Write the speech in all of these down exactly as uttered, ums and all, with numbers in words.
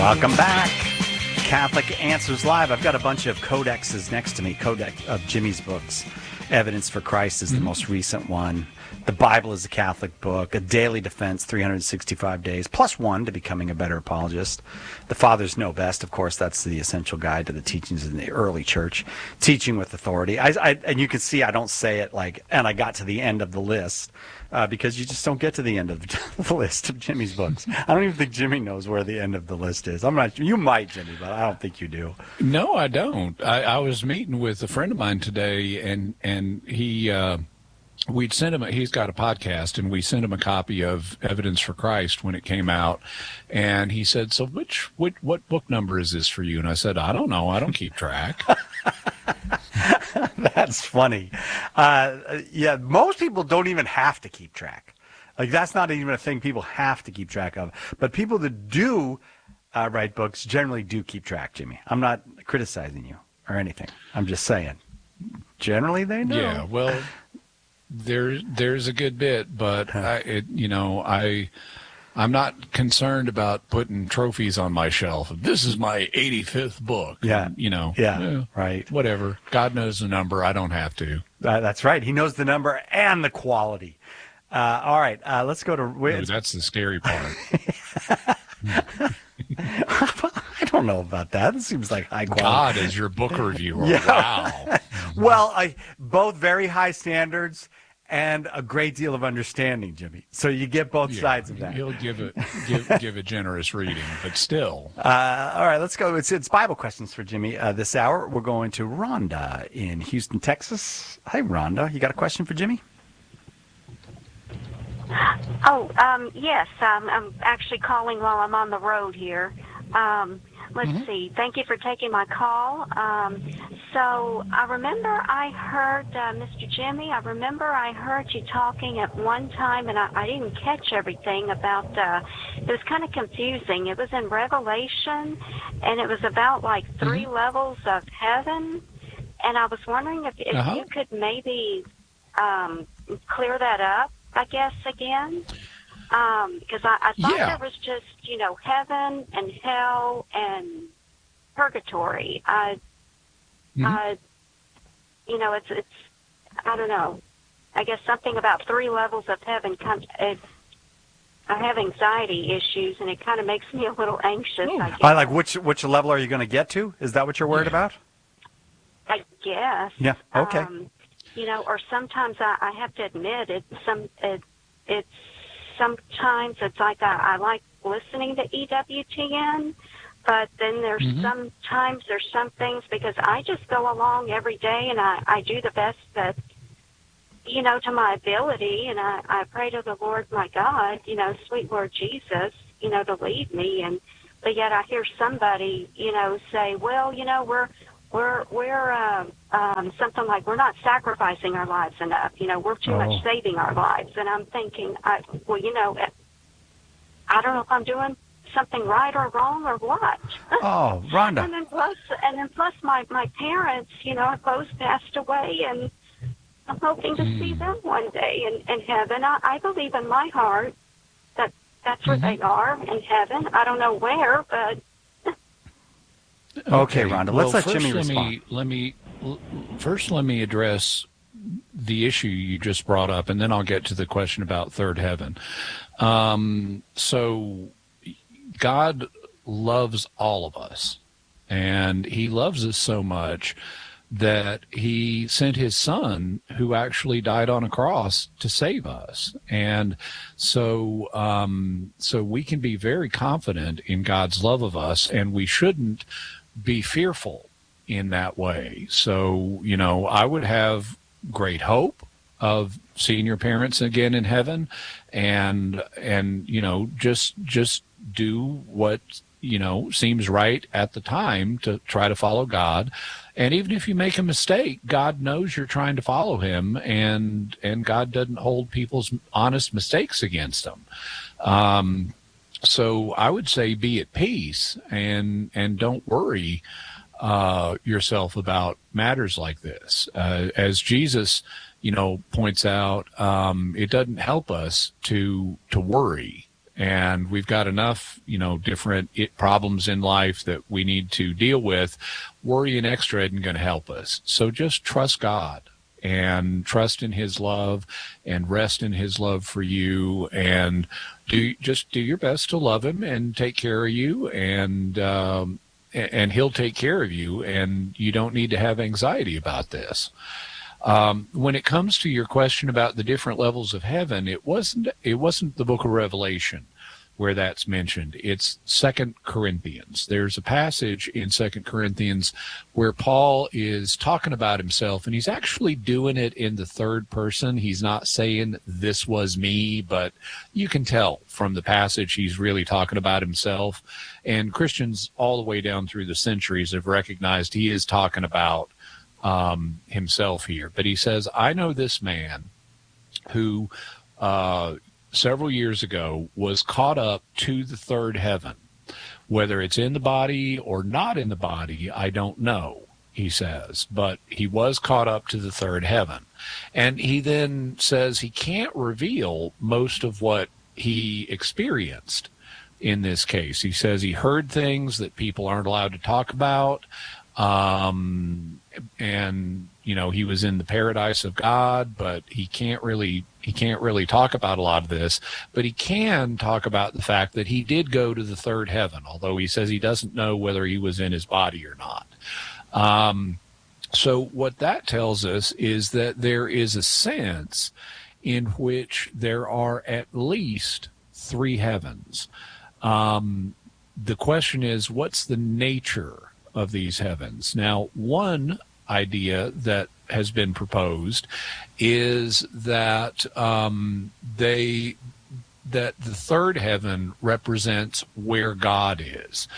Welcome back. Catholic Answers Live. I've got a bunch of codexes next to me, codex of Jimmy's books. Evidence for Christ is the mm-hmm. most recent one. The Bible is a Catholic book. A Daily Defense, three hundred sixty-five days, plus one to becoming a better apologist. The Fathers Know Best, of course, that's the essential guide to the teachings in the early church. Teaching with Authority. I, I, and you can see I don't say it like, and I got to the end of the list, uh, because you just don't get to the end of the list of Jimmy's books. I don't even think Jimmy knows where the end of the list is. I'm not. You might, Jimmy, but I don't think you do. No, I don't. I, I was meeting with a friend of mine today, and, and he... Uh, We'd sent him, a, he's got a podcast, and we sent him a copy of Evidence for Christ when it came out. And he said, so which, what, what book number is this for you? And I said, I don't know. I don't keep track. That's funny. Uh, yeah, most people don't even have to keep track. Like, that's not even a thing people have to keep track of. But people that do uh, write books generally do keep track, Jimmy. I'm not criticizing you or anything. I'm just saying. Generally, they know. Yeah, well... There, there's a good bit, but I, it, you know, I, I'm not concerned about putting trophies on my shelf. This is my eighty-fifth book. Yeah, and, you know. Yeah, eh, right. Whatever. God knows the number. I don't have to. Uh, that's right. He knows the number and the quality. Uh, all right, uh, let's go to. No, that's the scary part. I don't know about that. It seems like high quality. God is your book reviewer. Yeah. Wow. Well, I, both very high standards and a great deal of understanding, Jimmy. So you get both yeah, sides of that. He'll give it give give a generous reading, but still. Uh, all right, let's go. It's it's Bible questions for Jimmy uh, this hour. We're going to Rhonda in Houston, Texas. Hi, Rhonda. You got a question for Jimmy? Oh, um, yes. Um, I'm actually calling while I'm on the road here. Um, let's mm-hmm. see. Thank you for taking my call. Um, so I remember I heard, uh, Mister Jimmy, I remember I heard you talking at one time, and I, I didn't catch everything about, uh, it was kind of confusing. It was in Revelation, and it was about like three mm-hmm. levels of heaven. And I was wondering if, if uh-huh. you could maybe um, clear that up, I guess, again. Um, because I, I thought yeah. there was just, you know, heaven and hell and purgatory. I, mm-hmm. I, you know, it's, it's, I don't know. I guess something about three levels of heaven comes, it, I have anxiety issues, and it kind of makes me a little anxious, oh. I guess. I like, which, which level are you going to get to? Is that what you're worried yeah. about? I guess. Yeah, okay. Um, you know, or sometimes I, I have to admit, it, some, it, it's, sometimes it's like I, I like listening to E W T N, but then there's mm-hmm. sometimes there's some things, because I just go along every day and I, I do the best that, you know, to my ability, and I, I pray to the Lord my God, you know, sweet Lord Jesus, you know, to lead me, and but yet I hear somebody, you know, say, well, you know, we're We're we're uh, um, something like we're not sacrificing our lives enough. You know, we're too oh. much saving our lives. And I'm thinking, I, well, you know, I don't know if I'm doing something right or wrong or what. Oh, Rhonda. and then plus, and then plus, my my parents, you know, have both passed away, and I'm hoping to mm. see them one day in, in heaven. I, I believe in my heart that that's where mm-hmm. they are, in heaven. I don't know where, but. Okay, Rhonda, let's well, let Jimmy let respond. Me, let me first let me address the issue you just brought up, and then I'll get to the question about third heaven. Um, so God loves all of us, and he loves us so much that he sent his son, who actually died on a cross to save us. And so, um, so we can be very confident in God's love of us, and we shouldn't be fearful in that way. So, you know, I would have great hope of seeing your parents again in heaven, and, and, you know, just, just do what, you know, seems right at the time to try to follow God. And even if you make a mistake, God knows you're trying to follow him, and, and God doesn't hold people's honest mistakes against them. Um, so I would say be at peace, and, and don't worry, uh, yourself about matters like this. Uh, as Jesus, you know, points out, um, it doesn't help us to, to worry. and we've got enough, you know, different it, problems in life that we need to deal with. Worrying extra isn't going to help us. So just trust God and trust in his love and rest in his love for you, and do just do your best to love him and take care of you, and um, and he'll take care of you, and you don't need to have anxiety about this. Um, when it comes to your question about the different levels of heaven, it wasn't it wasn't the book of Revelation where that's mentioned. It's Second Corinthians. There's a passage in Second Corinthians where Paul is talking about himself, and he's actually doing it in the third person. He's not saying this was me, but you can tell from the passage he's really talking about himself. And Christians all the way down through the centuries have recognized he is talking about um, himself here. But he says, I know this man who uh, several years ago was caught up to the third heaven. Whether it's in the body or not in the body, I don't know, he says, but he was caught up to the third heaven. And he then says he can't reveal most of what he experienced in this case. He says he heard things that people aren't allowed to talk about, um, and you know, he was in the paradise of God, but he can't really he can't really talk about a lot of this. But he can talk about the fact that he did go to the third heaven, although he says he doesn't know whether he was in his body or not. Um, so what that tells us is that there is a sense in which there are at least three heavens. Um, the question is, what's the nature of these heavens? Now, one idea that has been proposed is that um, they that the third heaven represents where God is.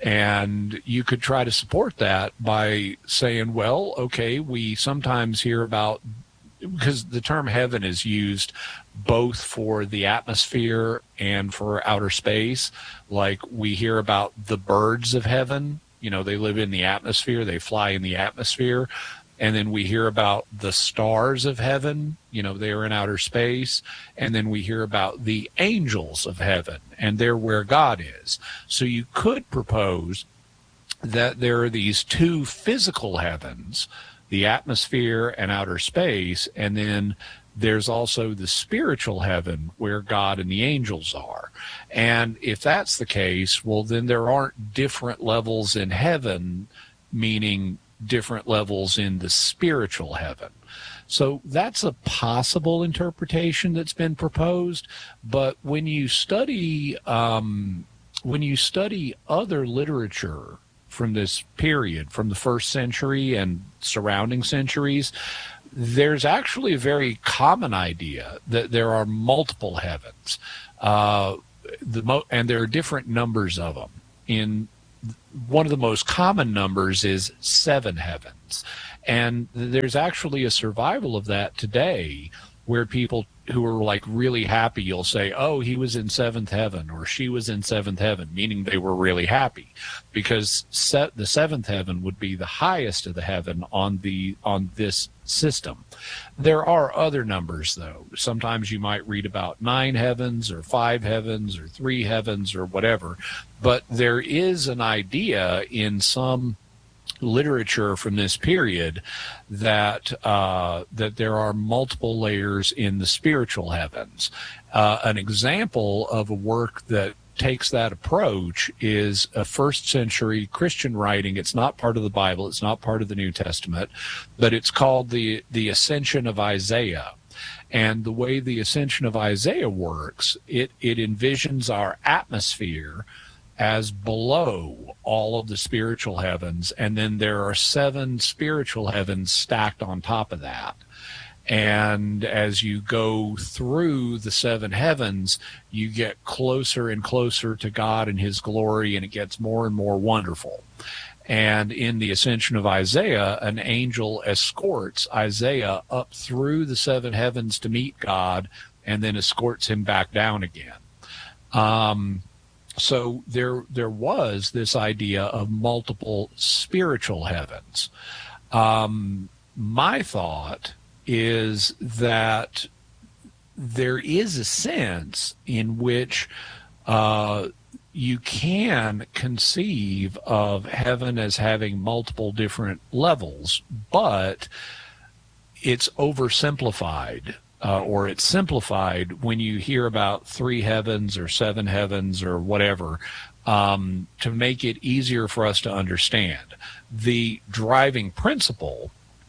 And you could try to support that by saying, well, okay, we sometimes hear about, because the term heaven is used both for the atmosphere and for outer space. Like we hear about the birds of heaven. You know, they live in the atmosphere, they fly in the atmosphere. And then we hear about the stars of heaven, you know, they are in outer space. And then we hear about the angels of heaven, and they're where God is. So you could propose that there are these two physical heavens, the atmosphere and outer space, and then there's also the spiritual heaven where God and the angels are. And if that's the case, well, then there aren't different levels in heaven, meaning different levels in the spiritual heaven. So that's a possible interpretation that's been proposed. But when you study, um, when you study other literature from this period, from the first century and surrounding centuries, there's actually a very common idea that there are multiple heavens, uh, the mo- and there are different numbers of them. In one of the most common numbers is seven heavens, and there's actually a survival of that today, where people who are like really happy, you'll say, oh, he was in seventh heaven, or she was in seventh heaven, meaning they were really happy, because set, the seventh heaven would be the highest of the heaven on the on this system. There are other numbers, though. Sometimes you might read about nine heavens or five heavens or three heavens or whatever, but there is an idea in some literature from this period that uh, that there are multiple layers in the spiritual heavens. Uh, an example of a work that takes that approach is a first century Christian writing. It's not part of the Bible, it's not part of the New Testament, but it's called the the Ascension of Isaiah. And the way the Ascension of Isaiah works, it it envisions our atmosphere as below all of the spiritual heavens, and then there are seven spiritual heavens stacked on top of that. And as you go through the seven heavens, you get closer and closer to God and his glory, and it gets more and more wonderful. And in the Ascension of Isaiah, an angel escorts Isaiah up through the seven heavens to meet God, and then escorts him back down again. Um, So there there was this idea of multiple spiritual heavens. Um, my thought is that there is a sense in which uh, you can conceive of heaven as having multiple different levels, but it's oversimplified, uh, or it's simplified when you hear about three heavens or seven heavens or whatever, um, to make it easier for us to understand. The driving principle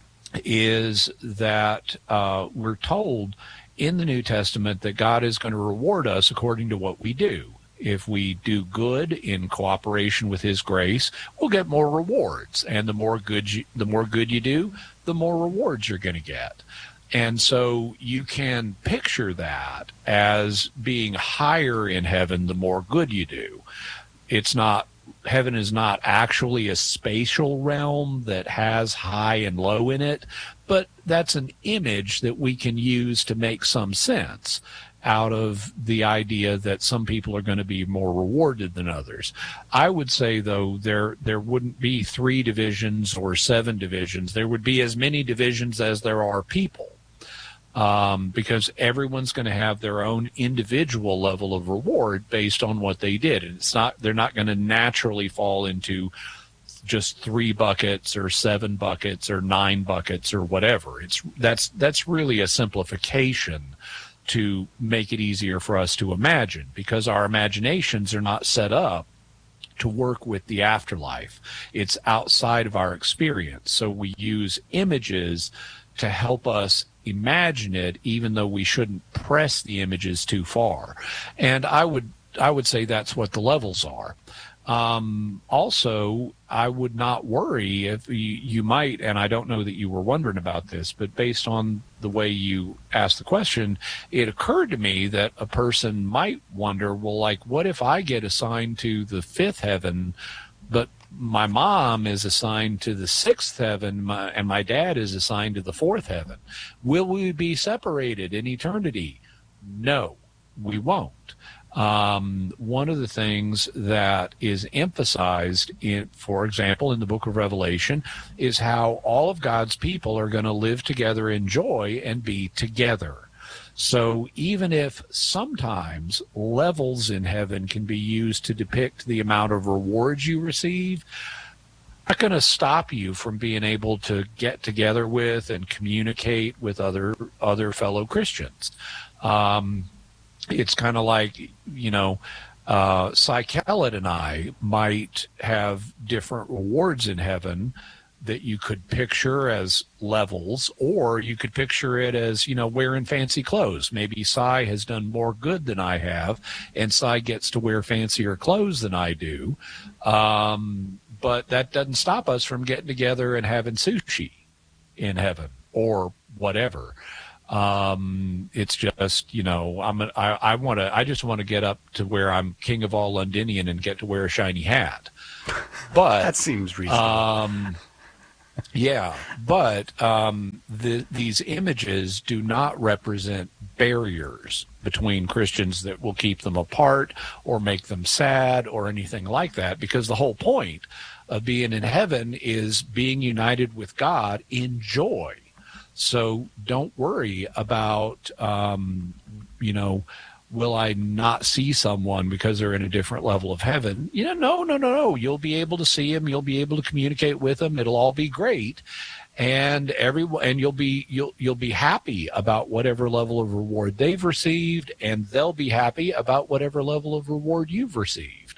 is that uh, we're told in the New Testament that God is going to reward us according to what we do. If we do good in cooperation with his grace, we'll get more rewards. And the more good you, the more good you do, the more rewards you're going to get. And so you can picture that as being higher in heaven the more good you do. It's not, heaven is not actually a spatial realm that has high and low in it, but that's an image that we can use to make some sense out of the idea that some people are going to be more rewarded than others. I would say, though, there there wouldn't be three divisions or seven divisions. There would be as many divisions as there are people, um, because everyone's going to have their own individual level of reward based on what they did. And it's not, they're not going to naturally fall into just three buckets or seven buckets or nine buckets or whatever. It's that's that's really a simplification to make it easier for us to imagine, because our imaginations are not set up to work with the afterlife. It's outside of our experience. So we use images to help us imagine it, even though we shouldn't press the images too far. And I would I would say that's what the levels are. Um, also, I would not worry if you, you might, and I don't know that you were wondering about this, but based on the way you asked the question, it occurred to me that a person might wonder, well, like, what if I get assigned to the fifth heaven, but my mom is assigned to the sixth heaven, my, and my dad is assigned to the fourth heaven? Will we be separated in eternity? No, we won't. Um, one of the things that is emphasized in, for example, in the book of Revelation, is how all of God's people are going to live together in joy and be together. So even if sometimes levels in heaven can be used to depict the amount of rewards you receive, not going to stop you from being able to get together with and communicate with other other fellow Christians. Um, It's kind of like, you know, uh, Cy Kellett and I might have different rewards in heaven that you could picture as levels, or you could picture it as, you know, wearing fancy clothes. Maybe Cy has done more good than I have, and Cy gets to wear fancier clothes than I do. Um, but that doesn't stop us from getting together and having sushi in heaven or whatever. Um, it's just, you know, I'm, I, I want to, I just want to get up to where I'm king of all Londinian and get to wear a shiny hat. But that seems reasonable. Um, yeah, but, um, the, these images do not represent barriers between Christians that will keep them apart or make them sad or anything like that, because the whole point of being in heaven is being united with God in joy. So don't worry about, um, you know, will I not see someone because they're in a different level of heaven? You know, no, no, no, no. You'll be able to see them. You'll be able to communicate with them. It'll all be great, and everyone, and you'll be you'll you'll be happy about whatever level of reward they've received, and they'll be happy about whatever level of reward you've received.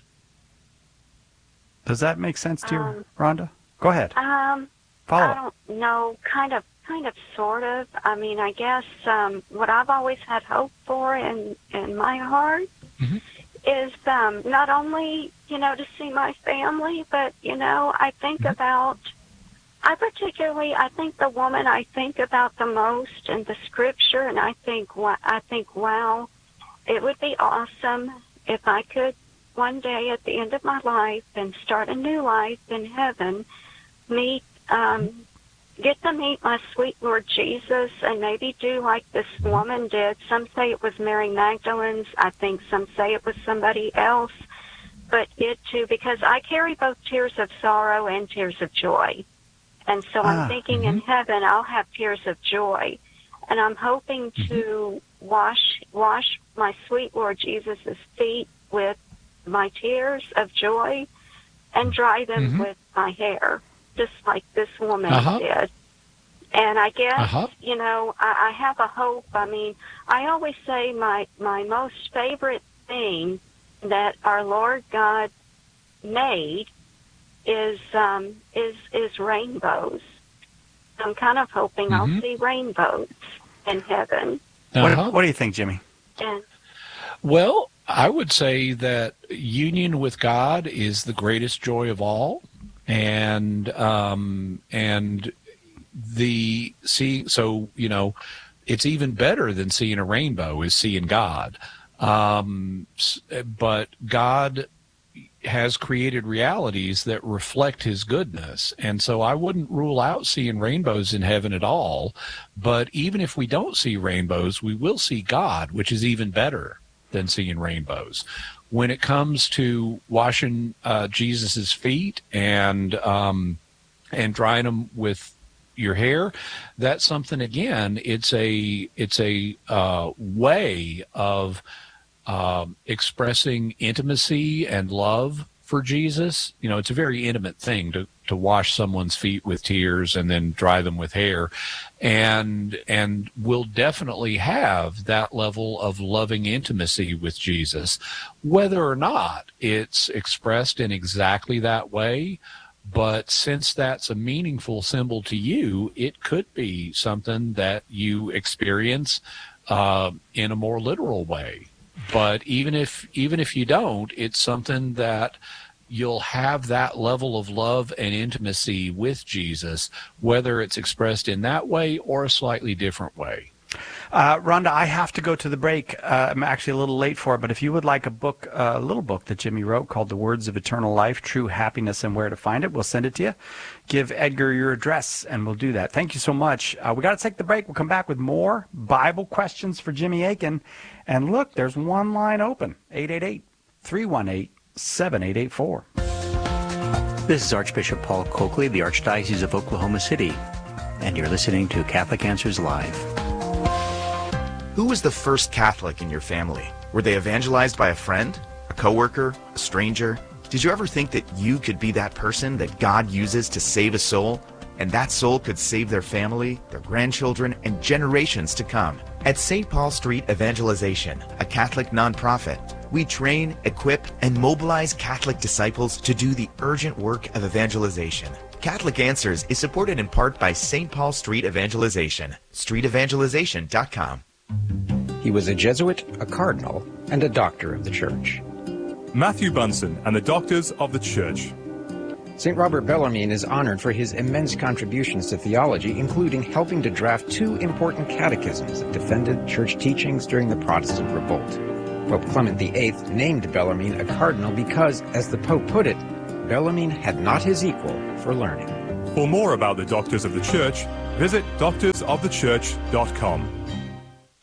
Does that make sense to you, Um, Rhonda? Go ahead. Um, Follow I up. don't know, kind of, kind of, sort of. I mean, I guess um, what I've always had hope for in in my heart Mm-hmm. is um, not only, you know, to see my family, but, you know, I think Mm-hmm. about, I particularly, I think the woman I think about the most in the scripture, and I think, wa- I think, wow, it would be awesome if I could one day at the end of my life and start a new life in heaven, meet, um, get to meet my sweet Lord Jesus, and maybe do like this woman did. Some say it was Mary Magdalene's. I think some say it was somebody else. But it too, because I carry both tears of sorrow and tears of joy. And so I'm Ah, thinking in heaven I'll have tears of joy. And I'm hoping to wash wash my sweet Lord Jesus' feet with my tears of joy and dry them Mm-hmm. with my hair, just like this woman Uh-huh. did. And I guess, Uh-huh. you know, I, I have a hope. I mean, I always say my, my most favorite thing that our Lord God made is um, is is rainbows. I'm kind of hoping Mm-hmm. I'll see rainbows in heaven. Uh-huh. What, what do you think, Jimmy? And Well, I would say that union with God is the greatest joy of all, and um, and the see. So you know, it's even better than seeing a rainbow is seeing God. Um, s- but God has created realities that reflect his goodness. And so I wouldn't rule out seeing rainbows in heaven at all. But even if we don't see rainbows, we will see God, which is even better than seeing rainbows. When it comes to washing uh, Jesus's feet and um, and drying them with your hair, that's something, again, it's a it's a uh, way of um, expressing intimacy and love for Jesus. You know, it's a very intimate thing to, to wash someone's feet with tears and then dry them with hair. And, and we'll definitely have that level of loving intimacy with Jesus, whether or not it's expressed in exactly that way. But since that's a meaningful symbol to you, it could be something that you experience uh, in a more literal way. But even if even if you don't, it's something that you'll have that level of love and intimacy with Jesus, whether it's expressed in that way or a slightly different way. Uh, Rhonda, I have to go to the break. Uh, I'm actually a little late for it, but if you would like a book, uh, a little book that Jimmy wrote called The Words of Eternal Life, True Happiness and Where to Find It, we'll send it to you. Give Edgar your address, and we'll do that. Thank you so much. Uh, we got to take the break. We'll come back with more Bible questions for Jimmy Akin. And look, there's one line open, eight eight eight, three one eight, seven eight eight four. This is Archbishop Paul Coakley, the Archdiocese of Oklahoma City, and you're listening to Catholic Answers Live. Who was the first Catholic in your family? Were they evangelized by a friend, a coworker, a stranger? Did you ever think that you could be that person that God uses to save a soul, and that soul could save their family, their grandchildren, and generations to come? At Saint Paul Street Evangelization, a Catholic nonprofit, we train, equip, and mobilize Catholic disciples to do the urgent work of evangelization. Catholic Answers is supported in part by Saint Paul Street Evangelization, street evangelization dot com. He was a Jesuit, a cardinal, and a doctor of the Church. Matthew Bunson and the Doctors of the Church. Saint Robert Bellarmine is honored for his immense contributions to theology, including helping to draft two important catechisms that defended church teachings during the Protestant Revolt. Pope Clement the Eighth named Bellarmine a cardinal because, as the Pope put it, Bellarmine had not his equal for learning. For more about the Doctors of the Church, visit doctors of the church dot com.